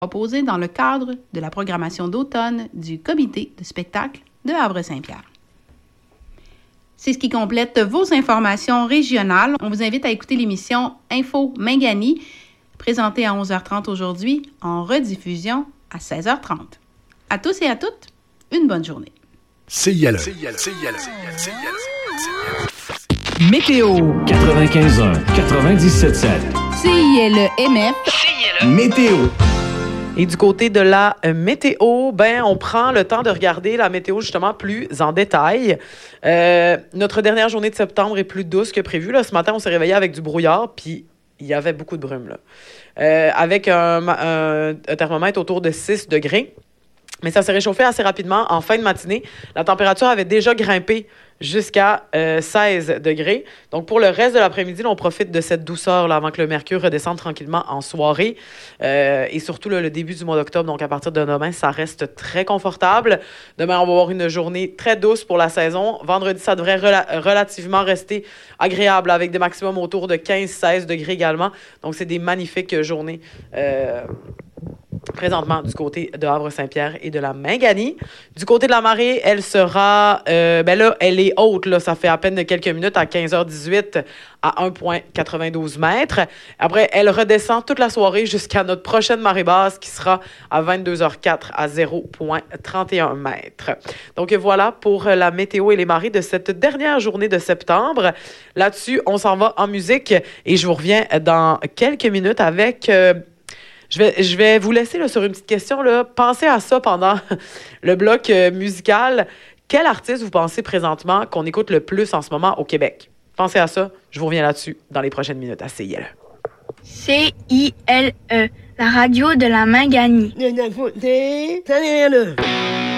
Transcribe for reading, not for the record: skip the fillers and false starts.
proposé dans le cadre de la programmation d'automne du comité de spectacle de Havre-Saint-Pierre. C'est ce qui complète vos informations régionales. On vous invite à écouter l'émission Info Mingani, présentée à 11h30 aujourd'hui, en rediffusion à 16h30. À tous et à toutes, une bonne journée. CILE. Météo 95.1, 97.7. CILE-MF. Météo. Et du côté de la météo, on prend le temps de regarder la météo justement plus en détail. Notre dernière journée de septembre est plus douce que prévu. Là, ce matin, on s'est réveillé avec du brouillard, puis il y avait beaucoup de brume, là. Avec un thermomètre autour de 6 degrés. Mais ça s'est réchauffé assez rapidement en fin de matinée. La température avait déjà grimpé jusqu'à 16 degrés. Donc, pour le reste de l'après-midi, là, on profite de cette douceur là, avant que le mercure redescende tranquillement en soirée. Et surtout, là, le début du mois d'octobre, donc à partir de demain, ça reste très confortable. Demain, on va avoir une journée très douce pour la saison. Vendredi, ça devrait relativement rester agréable avec des maximums autour de 15-16 degrés également. Donc, c'est des magnifiques journées présentement du côté de Havre-Saint-Pierre et de la Mingani. Du côté de la marée, elle sera... là, elle est haute. Là, ça fait à peine quelques minutes, à 15h18, à 1,92 mètres. Après, elle redescend toute la soirée jusqu'à notre prochaine marée basse qui sera à 22h04 à 0,31 mètres. Donc voilà pour la météo et les marées de cette dernière journée de septembre. Là-dessus, on s'en va en musique et je vous reviens dans quelques minutes avec... Je vais vous laisser là, sur une petite question. Là. Pensez à ça pendant le bloc musical. Quel artiste vous pensez présentement qu'on écoute le plus en ce moment au Québec? Pensez à ça. Je vous reviens là-dessus dans les prochaines minutes à CILE. CILE, la radio de la Mingani. Ça n'est rien.